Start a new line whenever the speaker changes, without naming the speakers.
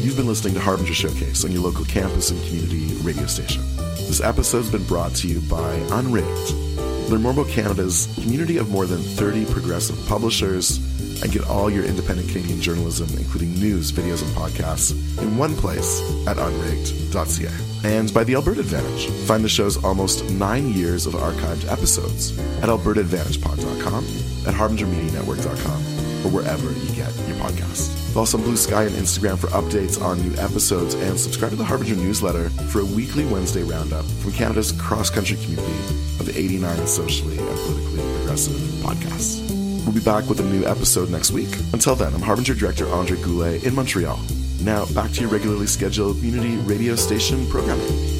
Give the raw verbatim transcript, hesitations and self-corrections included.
You've been listening to Harbinger Showcase on your local campus and community radio station. This episode has been brought to you by Unrigged. Learn more about Canada's community of more than thirty progressive publishers and get all your independent Canadian journalism, including news, videos, and podcasts, in one place at unrigged dot c a. And by the Alberta Advantage. Find the show's almost nine years of archived episodes at alberta advantage pod dot com, at harbinger media network dot com, or wherever you get your podcasts. Follow us on Blue Sky and Instagram for updates on new episodes, and subscribe to the Harbinger newsletter for a weekly Wednesday roundup from Canada's cross-country community of eighty-nine socially and politically progressive podcasts. We'll be back with a new episode next week. Until then, I'm Harbinger Director Andre Goulet in Montreal. Now, back to your regularly scheduled community radio station programming.